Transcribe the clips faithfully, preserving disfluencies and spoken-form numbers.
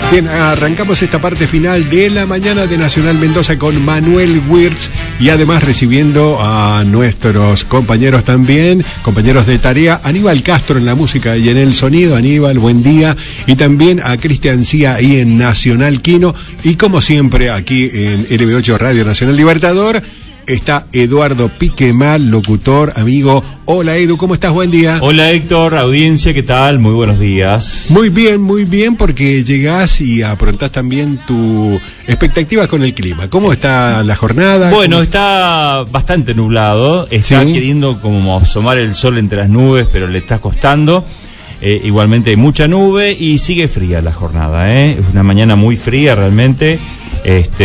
Bien, arrancamos esta parte final de la mañana de Nacional Mendoza con Manuel Wirtz y además recibiendo a nuestros compañeros también, compañeros de tarea, Aníbal Castro en la música y en el sonido. Aníbal, buen día. Y también a Cristian Cía ahí en Nacional Quino. Y como siempre aquí en L B ocho Radio Nacional Libertador está Eduardo Piquemal, locutor, amigo. Hola Edu, ¿cómo estás? Buen día. Hola Héctor, audiencia, ¿qué tal? Muy buenos días. Muy bien, muy bien, porque llegás y aprontás también tus expectativas con el clima. ¿Cómo está la jornada? Bueno, ¿Cómo... está bastante nublado, está ¿Sí? queriendo como asomar el sol entre las nubes, pero le está costando. Eh, igualmente hay mucha nube y sigue fría la jornada, ¿eh? Es una mañana muy fría realmente. Este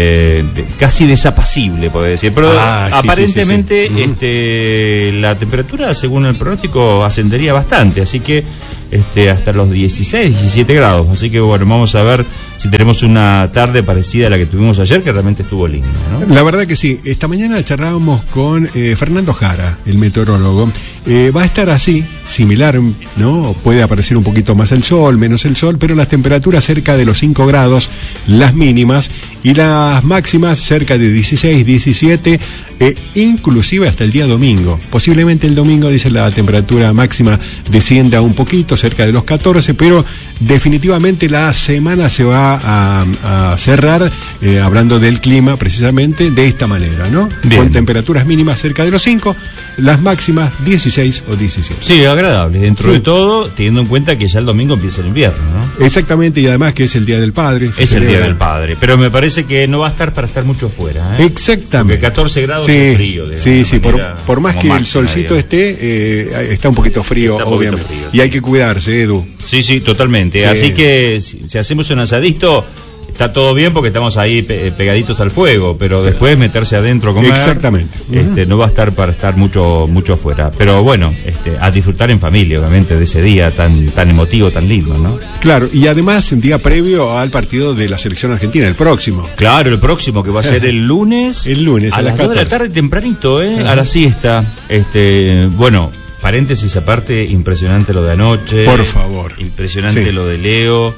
de, casi desapacible, puede decir, pero ah, sí, aparentemente sí, sí, sí. Este, la temperatura según el pronóstico ascendería bastante, así que este, hasta los dieciséis, diecisiete grados, así que bueno, vamos a ver si tenemos una tarde parecida a la que tuvimos ayer, que realmente estuvo linda, ¿no? La verdad que sí. Esta mañana charlábamos con eh, Fernando Jara, el meteorólogo. Eh, va a estar así, similar, ¿no? Puede aparecer un poquito más el sol, menos el sol, pero las temperaturas cerca de los cinco grados, las mínimas, y las máximas cerca de dieciséis, diecisiete, eh, inclusive hasta el día domingo. Posiblemente el domingo, dice, la temperatura máxima descienda un poquito, cerca de los catorce, pero definitivamente la semana se va a, a cerrar, eh, hablando del clima precisamente, de esta manera, ¿no? Bien. Con temperaturas mínimas cerca de los cinco, las máximas dieciséis o diecisiete. Sí, agradable, dentro sí. de todo, teniendo en cuenta que ya el domingo empieza el invierno, ¿no? Exactamente, y además que es el Día del Padre. Es el Día del Padre, pero me parece que no va a estar para estar mucho fuera, ¿eh? Exactamente. Porque catorce grados sí, es frío. De sí, sí, por, por más que máxima, el solcito digamos. esté, eh, está un poquito frío, un obviamente. Frío, sí. Y hay que cuidarse, Edu. Sí, sí, totalmente. Sí. Así que si, si hacemos un asadito, está todo bien porque estamos ahí pe- pegaditos al fuego, pero después meterse adentro a comer. Exactamente. Este, uh-huh. No va a estar para estar mucho mucho afuera. Pero bueno, este, a disfrutar en familia, obviamente, de ese día tan tan emotivo, tan lindo, ¿no? Claro, y además en día previo al partido de la selección argentina, el próximo. Claro, el próximo, que va a ser el lunes. El lunes, a, a las dos de la tarde, tempranito, ¿eh? Uh-huh. A la siesta. Este, bueno, paréntesis aparte, impresionante lo de anoche. Por favor. Impresionante sí. lo de Leo.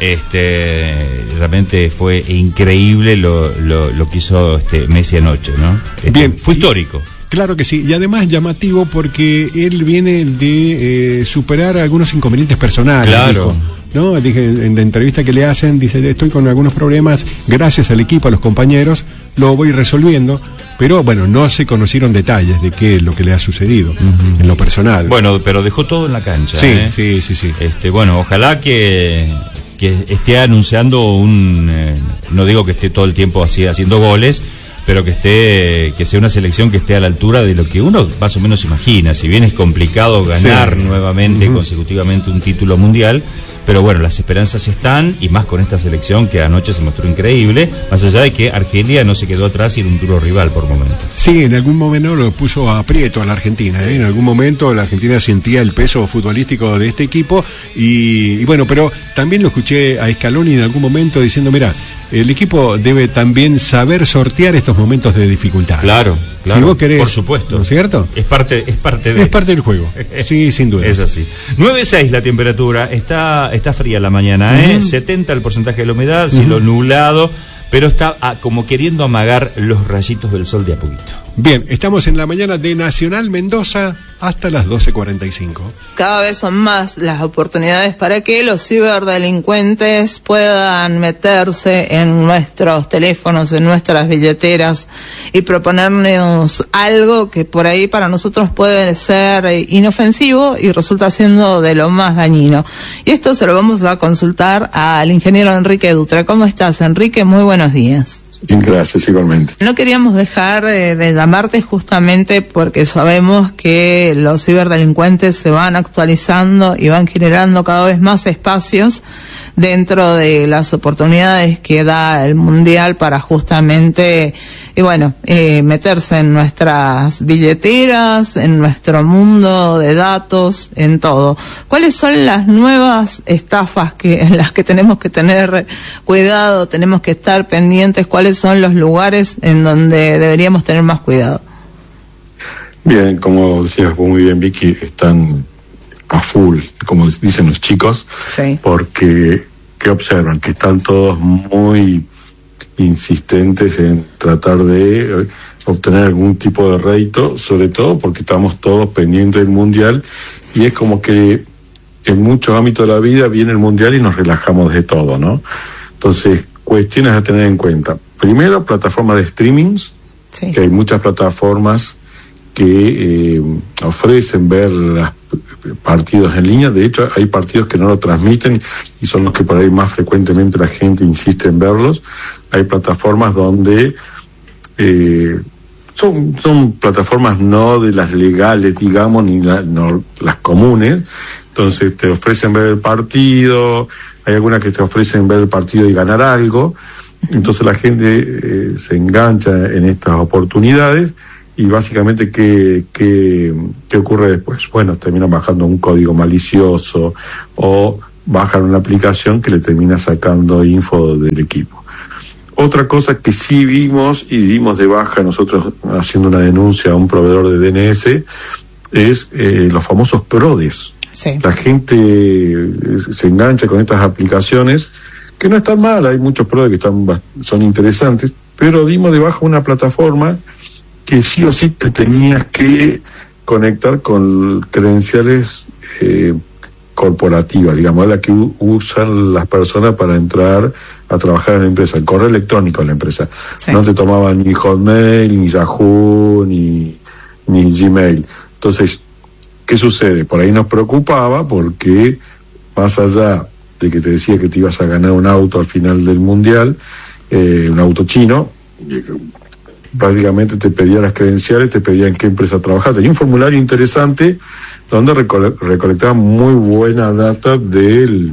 Este realmente fue increíble lo, lo, lo que hizo este Messi anoche, ¿no? Este, Bien, fue histórico. Claro que sí, y además llamativo porque él viene de eh, superar algunos inconvenientes personales. Claro. Dijo, ¿no? Dije en la entrevista que le hacen, dice, estoy con algunos problemas, gracias al equipo, a los compañeros, lo voy resolviendo, pero bueno, no se conocieron detalles de qué es lo que le ha sucedido uh-huh. en lo personal. Bueno, pero dejó todo en la cancha. Sí, ¿eh? sí, sí, sí. Este, bueno, ojalá que que esté anunciando un, eh, no digo que esté todo el tiempo así haciendo goles, pero que esté, que sea una selección que esté a la altura de lo que uno más o menos imagina. Si bien es complicado ganar sí. nuevamente, uh-huh. consecutivamente un título mundial, pero bueno, las esperanzas están, y más con esta selección que anoche se mostró increíble, más allá de que Argelia no se quedó atrás y era un duro rival por momentos. Sí, en algún momento lo puso a aprieto a la Argentina, ¿eh? En algún momento la Argentina sentía el peso futbolístico de este equipo, y, y bueno, pero también lo escuché a Scaloni en algún momento diciendo, mira, el equipo debe también saber sortear estos momentos de dificultad. Claro, claro. Si vos querés, por supuesto. ¿no es cierto? Es parte, es parte de... Es parte del juego, sí, sin duda. Es así. nueve seis la temperatura, está, está fría la mañana, ¿eh? Uh-huh. setenta el porcentaje de la humedad, cielo uh-huh. nublado, pero está ah, como queriendo amagar los rayitos del sol de a poquito. Bien, estamos en la mañana de Nacional Mendoza hasta las doce cuarenta y cinco. Cada vez son más las oportunidades para que los ciberdelincuentes puedan meterse en nuestros teléfonos, en nuestras billeteras y proponernos algo que por ahí para nosotros puede ser inofensivo y resulta siendo de lo más dañino. Y esto se lo vamos a consultar al ingeniero Enrique Dutra. ¿Cómo estás, Enrique? Muy buenos días. Gracias, igualmente. No queríamos dejar eh, de llamarte justamente porque sabemos que los ciberdelincuentes se van actualizando y van generando cada vez más espacios dentro de las oportunidades que da el Mundial para justamente, y bueno, eh, meterse en nuestras billeteras, en nuestro mundo de datos, en todo. ¿Cuáles son las nuevas estafas que en las que tenemos que tener cuidado, tenemos que estar pendientes? ¿Cuáles son los lugares en donde deberíamos tener más cuidado? Bien, como decías muy bien, Vicky, están a full, como dicen los chicos, sí. porque ¿qué observan? Que están todos muy insistentes en tratar de eh, obtener algún tipo de rédito, sobre todo porque estamos todos pendientes del mundial, y es como que en muchos ámbitos de la vida viene el mundial y nos relajamos de todo, ¿no? Entonces, cuestiones a tener en cuenta. Primero, plataformas de streamings, sí. Que hay muchas plataformas que eh, ofrecen ver los partidos en línea. De hecho, hay partidos que no lo transmiten y son los que por ahí más frecuentemente la gente insiste en verlos. Hay plataformas donde eh, son, son plataformas no de las legales, digamos, ni la, no las comunes. Entonces te ofrecen ver el partido, hay algunas que te ofrecen ver el partido y ganar algo. Entonces la gente eh, se engancha en estas oportunidades. Y básicamente, ¿qué, qué, qué ocurre después? Bueno, terminan bajando un código malicioso o bajan una aplicación que le termina sacando info del equipo. Otra cosa que sí vimos y dimos de baja nosotros haciendo una denuncia a un proveedor de D N S es eh, los famosos PRODES. Sí. La gente eh, se engancha con estas aplicaciones que no están mal, hay muchos PRODES que están, son interesantes, pero dimos de baja una plataforma que sí o sí te tenías que conectar con credenciales eh, corporativas, digamos, la que u- usan las personas para entrar a trabajar en la empresa, el correo electrónico de la empresa. Sí. No te tomaban ni Hotmail, ni Yahoo, ni, ni Gmail. Entonces, ¿qué sucede? Por ahí nos preocupaba porque, más allá de que te decía que te ibas a ganar un auto al final del mundial, eh, un auto chino, prácticamente te pedía las credenciales, te pedía en qué empresa trabajaste. Hay un formulario interesante donde recole- recolectaban muy buena data del,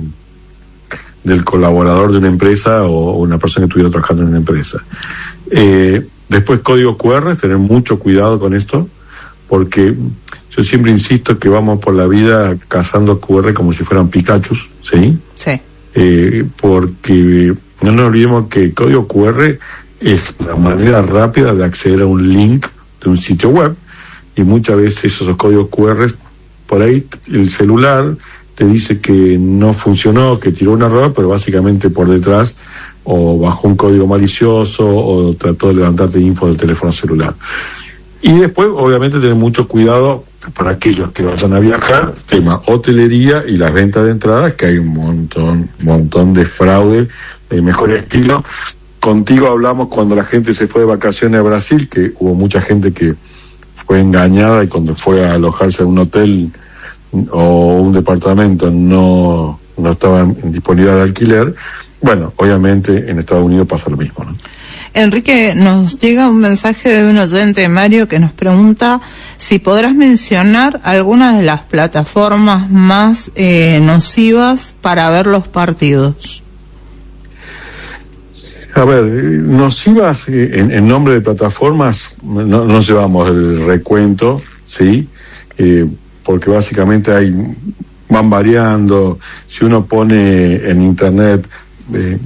del colaborador de una empresa o una persona que estuviera trabajando en una empresa. Eh, después, código cu erre, tener mucho cuidado con esto, porque yo siempre insisto que vamos por la vida cazando cu erre como si fueran Pikachus, ¿sí? Sí. Eh, porque no nos olvidemos que el código cu erre es la manera rápida de acceder a un link de un sitio web, y muchas veces esos códigos cu erre, por ahí el celular te dice que no funcionó, que tiró un error, pero básicamente por detrás o bajó un código malicioso o trató de levantarte info del teléfono celular. Y después, obviamente, tener mucho cuidado para aquellos que vayan a viajar, tema hotelería y las ventas de entradas, que hay un montón, montón de fraude de mejor estilo. Contigo hablamos cuando la gente se fue de vacaciones a Brasil, que hubo mucha gente que fue engañada y cuando fue a alojarse en un hotel o un departamento no, no estaba en disponibilidad de alquiler. Bueno, obviamente en Estados Unidos pasa lo mismo, ¿no? Enrique, nos llega un mensaje de un oyente, Mario, que nos pregunta si podrás mencionar algunas de las plataformas más eh, nocivas para ver los partidos. A ver, nocivas en, en nombre de plataformas, no, no llevamos el recuento, ¿sí? Eh, porque básicamente hay, van variando. Si uno pone en internet eh,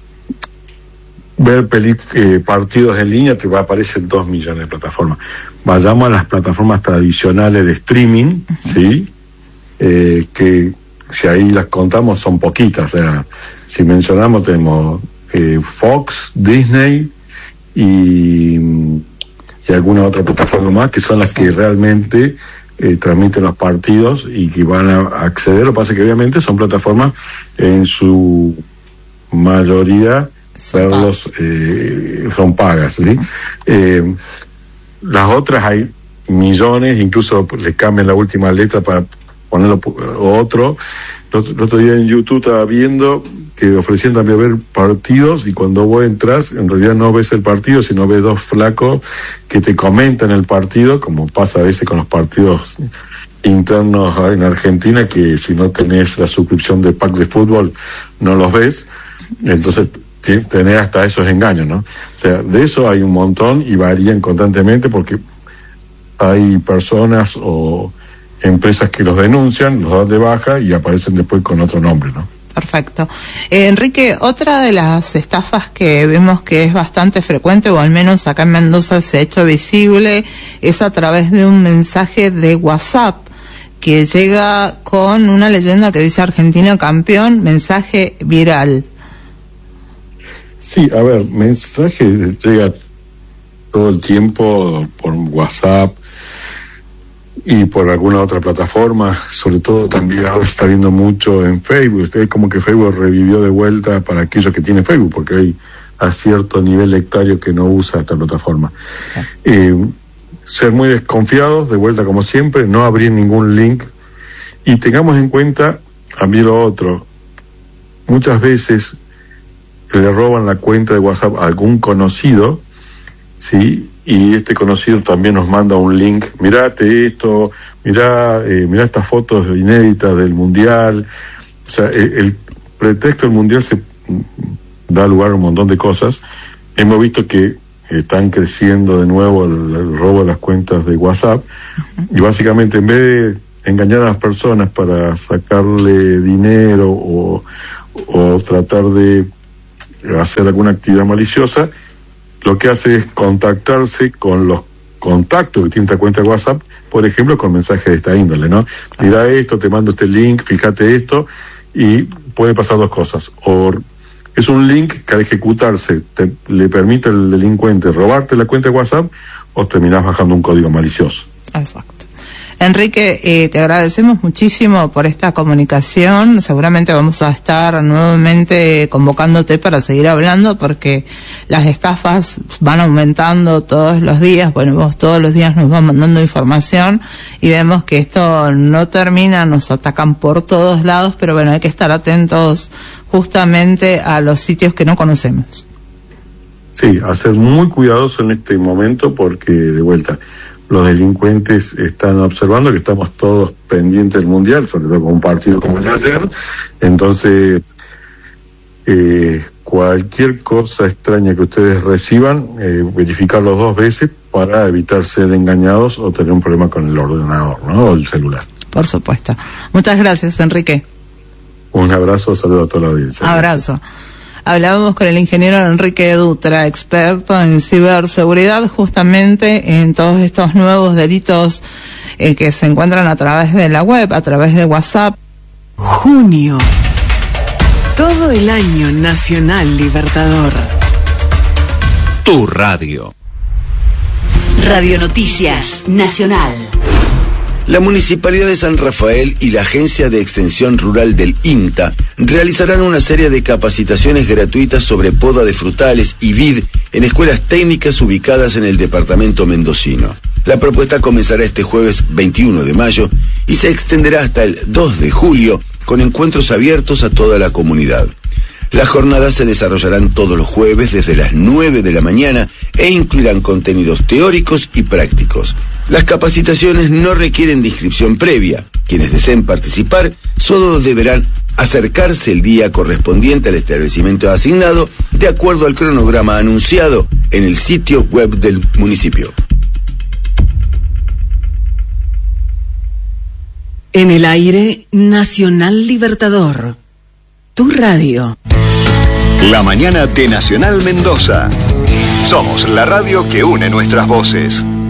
ver peli, eh, partidos en línea, te va a aparecer dos millones de plataformas. Vayamos a las plataformas tradicionales de streaming, ¿sí? Eh, que si ahí las contamos son poquitas, o sea, si mencionamos tenemos Eh, Fox, Disney y, y alguna otra plataforma más, que son las que realmente eh, transmiten los partidos y que van a acceder. Lo que pasa es que obviamente son plataformas en su mayoría verlos eh, son pagas, ¿sí? Eh, las otras hay millones, incluso le cambian la última letra para ponerlo otro. El otro día en YouTube estaba viendo que ofrecían también ver partidos, y cuando vos entras, en realidad no ves el partido, sino ves dos flacos que te comentan el partido, como pasa a veces con los partidos internos en Argentina, que si no tenés la suscripción de pack de fútbol, no los ves. Entonces tenés hasta esos engaños, ¿no? O sea, de eso hay un montón y varían constantemente porque hay personas o empresas que los denuncian, los dan de baja y aparecen después con otro nombre, ¿no? Perfecto. Eh, Enrique, otra de las estafas que vemos que es bastante frecuente, o al menos acá en Mendoza se ha hecho visible, es a través de un mensaje de WhatsApp que llega con una leyenda que dice Argentina campeón, mensaje viral. Sí, a ver, mensaje llega todo el tiempo por WhatsApp y por alguna otra plataforma, sobre todo también ahora se está viendo mucho en Facebook. Es como que Facebook revivió de vuelta para aquellos que tienen Facebook, porque hay a cierto nivel lectario que no usa esta plataforma. Eh, ser muy desconfiados, de vuelta como siempre, no abrir ningún link, y tengamos en cuenta a mí lo otro, muchas veces le roban la cuenta de WhatsApp a algún conocido, ¿sí? Y este conocido también nos manda un link, mirate esto, mirá, eh, mirá estas fotos inéditas del Mundial. O sea, el, el pretexto del Mundial se da lugar a un montón de cosas. Hemos visto que están creciendo de nuevo el, el robo de las cuentas de WhatsApp, y básicamente en vez de engañar a las personas para sacarle dinero o, o tratar de hacer alguna actividad maliciosa, lo que hace es contactarse con los contactos que tiene esta cuenta de WhatsApp, por ejemplo, con mensajes de esta índole, ¿no? Mira esto, te mando este link, fíjate esto, y puede pasar dos cosas. O es un link que al ejecutarse te, le permite al delincuente robarte la cuenta de WhatsApp, o terminás bajando un código malicioso. Exacto. Enrique, eh, te agradecemos muchísimo por esta comunicación. Seguramente vamos a estar nuevamente convocándote para seguir hablando, porque las estafas van aumentando todos los días. Bueno, vos todos los días nos vas mandando información y vemos que esto no termina, nos atacan por todos lados, pero bueno, hay que estar atentos justamente a los sitios que no conocemos. Sí, a ser muy cuidadoso en este momento, porque de vuelta los delincuentes están observando que estamos todos pendientes del Mundial, sobre todo con un partido como el de ayer. Entonces, eh, cualquier cosa extraña que ustedes reciban, eh, verificarlo dos veces para evitar ser engañados o tener un problema con el ordenador, ¿no? O el celular. Por supuesto. Muchas gracias, Enrique. Un abrazo, saludo a toda la audiencia. Abrazo. Gracias. Hablábamos con el ingeniero Enrique Dutra, experto en ciberseguridad, justamente en todos estos nuevos delitos eh, que se encuentran a través de la web, a través de WhatsApp. Junio. Todo el año Nacional Libertador. Tu radio. Radio Noticias Nacional. La Municipalidad de San Rafael y la Agencia de Extensión Rural del INTA realizarán una serie de capacitaciones gratuitas sobre poda de frutales y vid en escuelas técnicas ubicadas en el departamento mendocino. La propuesta comenzará este jueves veintiuno de mayo y se extenderá hasta el dos de julio con encuentros abiertos a toda la comunidad. Las jornadas se desarrollarán todos los jueves desde las nueve de la mañana e incluirán contenidos teóricos y prácticos. Las capacitaciones no requieren de inscripción previa. Quienes deseen participar solo deberán acercarse el día correspondiente al establecimiento asignado de acuerdo al cronograma anunciado en el sitio web del municipio. En el aire, Nacional Libertador. Tu radio. La mañana de Nacional Mendoza. Somos la radio que une nuestras voces.